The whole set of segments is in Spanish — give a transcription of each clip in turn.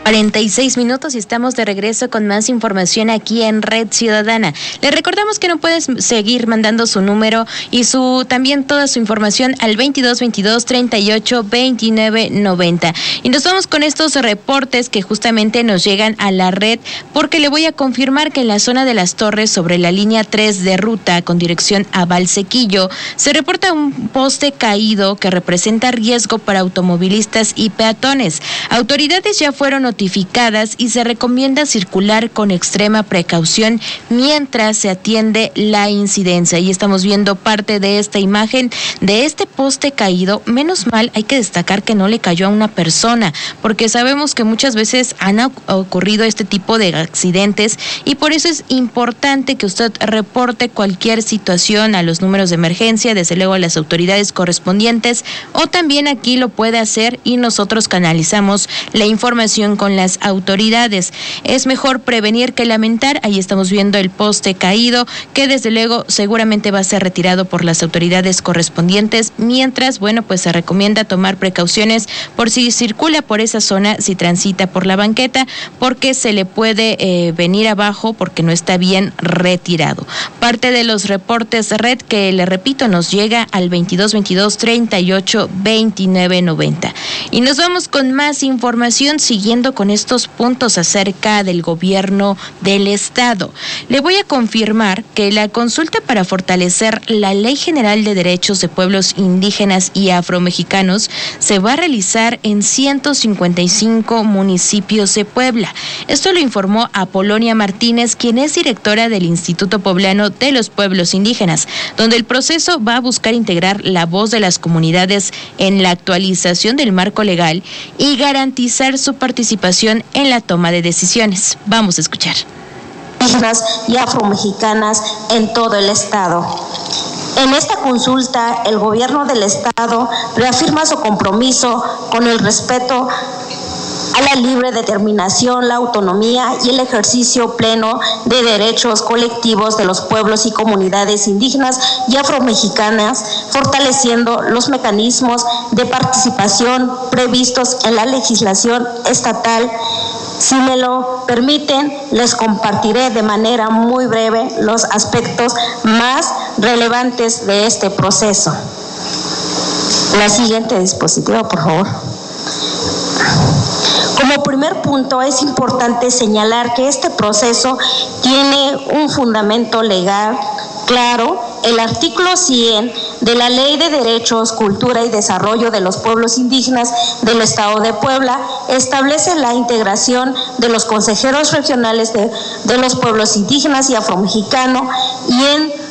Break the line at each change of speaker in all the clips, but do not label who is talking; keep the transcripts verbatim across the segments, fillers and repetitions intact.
cuarenta y seis minutos y estamos de regreso con más información aquí en Red Ciudadana. Le recordamos que no puedes seguir mandando su número y su también toda su información al veintidós veintidós treinta y ocho veintinueve noventa. Y nos vamos con estos reportes que justamente nos llegan a la red, porque le voy a confirmar que en la zona de Las Torres, sobre la línea tres de ruta con dirección a Valsequillo, se reporta un poste caído que representa riesgo para automovilistas y peatones. Autoridades ya fueron notificadas y se recomienda circular con extrema precaución mientras se atiende la incidencia. Y estamos viendo parte de esta imagen de este poste caído. Menos mal, hay que destacar que no le cayó a una persona, porque sabemos que muchas veces han ocurrido este tipo de accidentes y por eso es importante que usted reporte cualquier situación a los números de emergencia, desde luego a las autoridades correspondientes, o también aquí lo puede hacer y nosotros canalizamos la información con las autoridades. Es mejor prevenir que lamentar. Ahí estamos viendo el poste caído, que desde luego seguramente va a ser retirado por las autoridades correspondientes, mientras, bueno, pues se recomienda tomar precauciones por si circula por esa zona, si transita por la banqueta, porque se le puede eh, venir abajo porque no está bien retirado. Parte de los reportes de red, que le repito, nos llega al veintidós veintidós treinta y ocho veintinueve noventa. Y nos vamos con más información siguiendo con estos puntos acerca del gobierno del estado. Le voy a confirmar que la consulta para fortalecer la Ley General de Derechos de Pueblos Indígenas y Afromexicanos se va a realizar en ciento cincuenta y cinco municipios de Puebla. Esto lo informó Apolonia Martínez, quien es directora del Instituto Poblano de los Pueblos Indígenas, donde el proceso va a buscar integrar la voz de las comunidades en la actualización del marco legal y garantizar su participación en la toma de decisiones. Vamos a escuchar.
Indígenas y afromexicanas en todo el estado. En esta consulta, el gobierno del estado reafirma su compromiso con el respeto a la libre determinación, la autonomía y el ejercicio pleno de derechos colectivos de los pueblos y comunidades indígenas y afromexicanas, fortaleciendo los mecanismos de participación previstos en la legislación estatal. Si me lo permiten, les compartiré de manera muy breve los aspectos más relevantes de este proceso. La siguiente dispositivo, por favor. Como primer punto, es importante señalar que este proceso tiene un fundamento legal claro. El artículo cien de la Ley de Derechos, Cultura y Desarrollo de los Pueblos Indígenas del Estado de Puebla establece la integración de los consejeros regionales de, de los pueblos indígenas y afromexicanos y en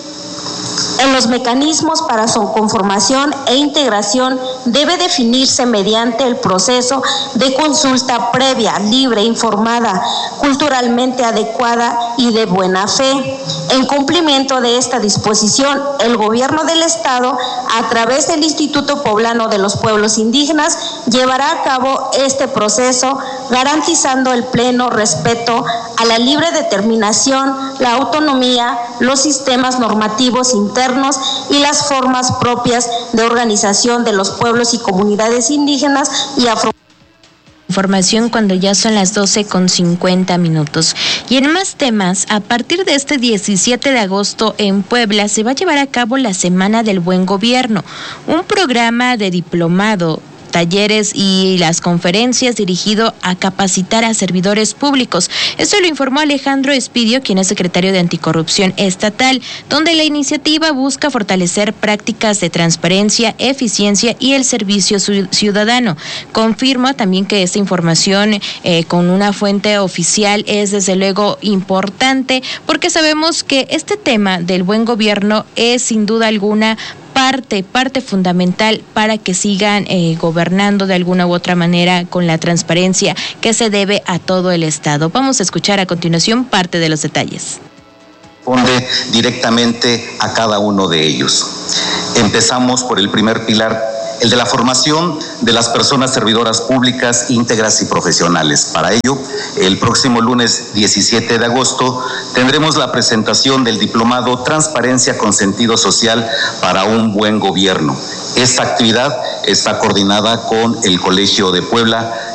En los mecanismos para su conformación e integración debe definirse mediante el proceso de consulta previa, libre, informada, culturalmente adecuada y de buena fe. En cumplimiento de esta disposición, el gobierno del estado, a través del Instituto Poblano de los Pueblos Indígenas, llevará a cabo este proceso garantizando el pleno respeto a la libre determinación, la autonomía, los sistemas normativos internos y las formas propias de organización de los pueblos y comunidades indígenas y afro.
Información cuando ya son las doce con cincuenta minutos. Y en más temas, a partir de este diecisiete de agosto en Puebla se va a llevar a cabo la Semana del Buen Gobierno, un programa de diplomado, talleres y las conferencias dirigido a capacitar a servidores públicos. Esto lo informó Alejandro Espidio, quien es secretario de Anticorrupción Estatal, donde la iniciativa busca fortalecer prácticas de transparencia, eficiencia y el servicio ciudadano. Confirma también que esta información eh, con una fuente oficial es desde luego importante, porque sabemos que este tema del buen gobierno es sin duda alguna parte, parte fundamental para que sigan eh, gobernando de alguna u otra manera con la transparencia que se debe a todo el estado. Vamos a escuchar a continuación parte de los detalles.
Responde directamente a cada uno de ellos. Empezamos por el primer pilar, el de la formación de las personas servidoras públicas íntegras y profesionales. Para ello, el próximo lunes diecisiete de agosto tendremos la presentación del diplomado Transparencia con Sentido Social para un Buen Gobierno. Esta actividad está coordinada con el Colegio de Puebla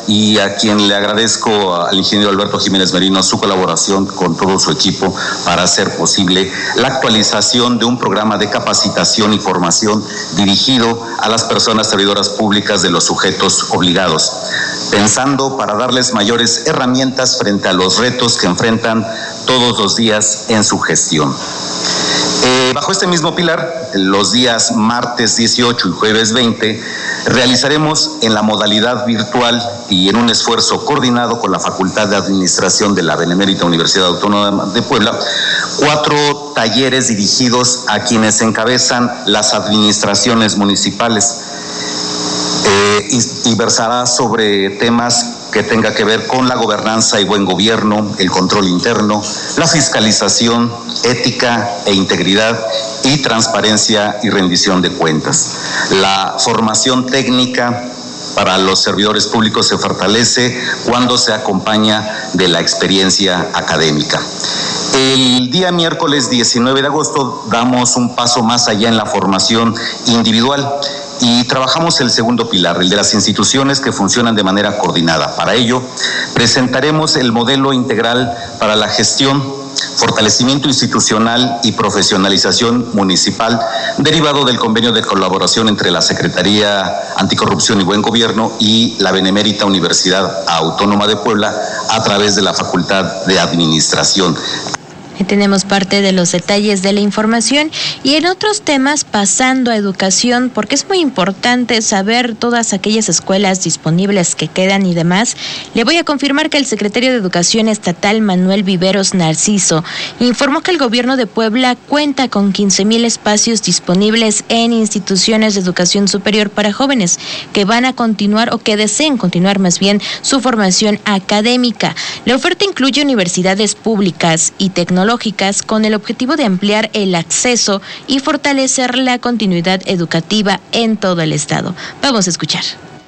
y a quien le agradezco al ingeniero Alberto Jiménez Merino su colaboración con todo su equipo para hacer posible la actualización de un programa de capacitación y formación dirigido a las personas servidoras públicas de los sujetos obligados, pensando para darles mayores herramientas frente a los retos que enfrentan todos los días en su gestión. Eh, bajo este mismo pilar, los días martes dieciocho y jueves veinte, realizaremos en la modalidad virtual y en un esfuerzo coordinado con la Facultad de Administración de la Benemérita Universidad Autónoma de Puebla, cuatro talleres dirigidos a quienes encabezan las administraciones municipales eh, y, y versará sobre temas que tenga que ver con la gobernanza y buen gobierno, el control interno, la fiscalización, ética e integridad y transparencia y rendición de cuentas. La formación técnica para los servidores públicos se fortalece cuando se acompaña de la experiencia académica. El día miércoles diecinueve de agosto damos un paso más allá en la formación individual y trabajamos el segundo pilar, el de las instituciones que funcionan de manera coordinada. Para ello, presentaremos el modelo integral para la gestión, fortalecimiento institucional y profesionalización municipal derivado del convenio de colaboración entre la Secretaría Anticorrupción y Buen Gobierno y la Benemérita Universidad Autónoma de Puebla a través de la Facultad de Administración.
Tenemos parte de los detalles de la información y en otros temas pasando a educación, porque es muy importante saber todas aquellas escuelas disponibles que quedan y demás. Le voy a confirmar que el secretario de Educación Estatal, Manuel Viveros Narciso, informó que el gobierno de Puebla cuenta con quince mil espacios disponibles en instituciones de educación superior para jóvenes que van a continuar o que deseen continuar más bien su formación académica. La oferta incluye universidades públicas y tecnológicas con el objetivo de ampliar el acceso y fortalecer la continuidad educativa en todo el estado. Vamos a escuchar.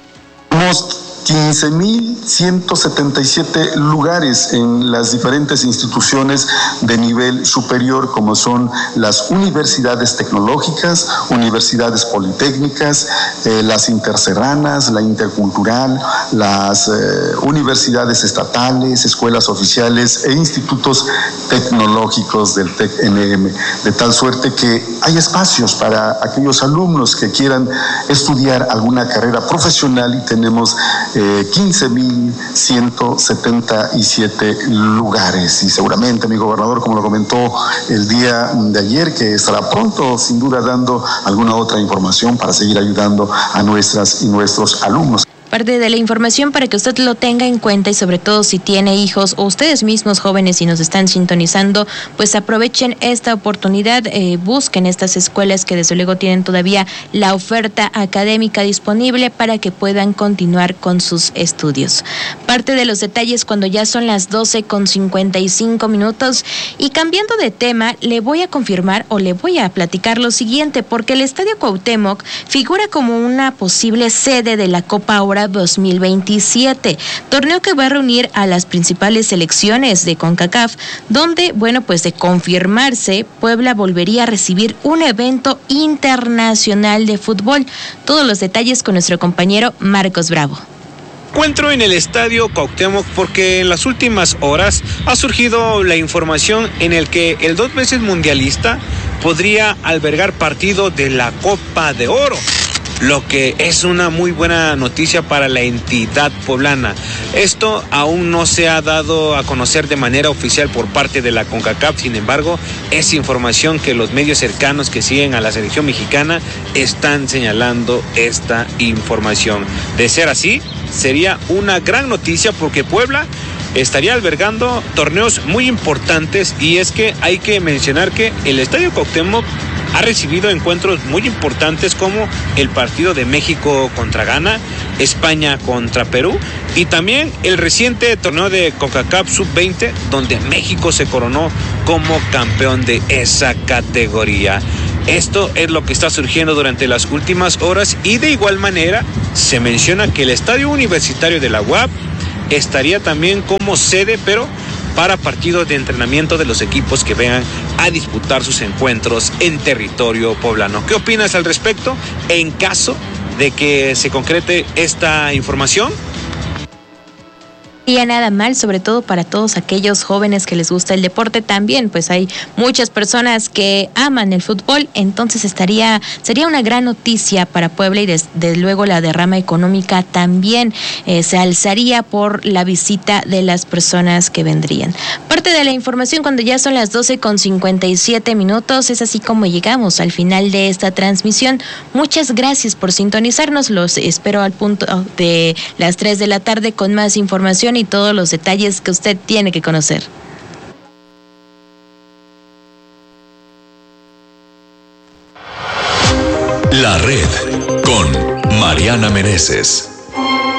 Tenemos quince mil ciento setenta y siete lugares en las diferentes instituciones de nivel superior, como son las universidades tecnológicas, universidades politécnicas, eh, las interserranas, la intercultural, las eh, universidades estatales, escuelas oficiales e institutos tecnológicos del T E C N M, de tal suerte que hay espacios para aquellos alumnos que quieran estudiar alguna carrera profesional y tenemos Eh, quince mil ciento setenta y siete lugares y seguramente mi gobernador, como lo comentó el día de ayer, que estará pronto sin duda dando alguna otra información para seguir ayudando a nuestras y nuestros alumnos.
Parte de la información para que usted lo tenga en cuenta y sobre todo si tiene hijos o ustedes mismos jóvenes y nos están sintonizando, pues aprovechen esta oportunidad, eh, busquen estas escuelas que desde luego tienen todavía la oferta académica disponible para que puedan continuar con sus estudios. Parte de los detalles cuando ya son las doce con cincuenta y cinco minutos y cambiando de tema, le voy a confirmar o le voy a platicar lo siguiente, porque el Estadio Cuauhtémoc figura como una posible sede de la Copa Oro dos mil veintisiete, torneo que va a reunir a las principales selecciones de CONCACAF, donde, bueno, pues de confirmarse, Puebla volvería a recibir un evento internacional de fútbol. Todos los detalles con nuestro compañero Marcos Bravo.
Encuentro en el Estadio Cuauhtémoc porque en las últimas horas ha surgido la información en el que el dos veces mundialista podría albergar partido de la Copa de Oro, lo que es una muy buena noticia para la entidad poblana. Esto aún no se ha dado a conocer de manera oficial por parte de la CONCACAF, sin embargo, es información que los medios cercanos que siguen a la selección mexicana están señalando esta información. De ser así, sería una gran noticia porque Puebla estaría albergando torneos muy importantes y es que hay que mencionar que el Estadio Cuauhtémoc ha recibido encuentros muy importantes como el partido de México contra Ghana, España contra Perú y también el reciente torneo de CONCACAF sub veinte donde México se coronó como campeón de esa categoría. Esto es lo que está surgiendo durante las últimas horas y de igual manera se menciona que el Estadio Universitario de la U A P estaría también como sede, pero para partidos de entrenamiento de los equipos que vengan a disputar sus encuentros en territorio poblano. ¿Qué opinas al respecto en caso de que se concrete esta información?
Y nada mal, sobre todo para todos aquellos jóvenes que les gusta el deporte también, pues hay muchas personas que aman el fútbol, entonces estaría sería una gran noticia para Puebla y desde de luego la derrama económica también eh, se alzaría por la visita de las personas que vendrían. Parte de la información cuando ya son las doce con cincuenta y siete minutos, es así como llegamos al final de esta transmisión. Muchas gracias por sintonizarnos, los espero al punto de las tres de la tarde con más información y todos los detalles que usted tiene que conocer.
La Red con Mariana Meneses.